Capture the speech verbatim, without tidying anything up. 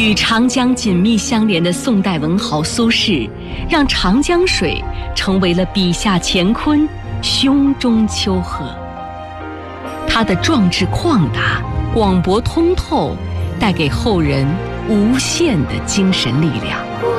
与长江紧密相连的宋代文豪苏轼，让长江水成为了笔下乾坤，胸中丘壑。它的壮志旷达、广博通透，带给后人无限的精神力量。